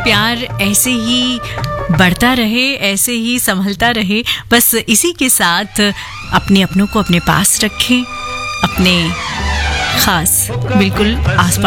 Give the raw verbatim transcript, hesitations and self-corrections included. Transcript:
प्यार ऐसे ही बढ़ता रहे, ऐसे ही संभलता रहे। बस इसी के साथ अपने अपनों को अपने पास रखें, अपने खास बिल्कुल आस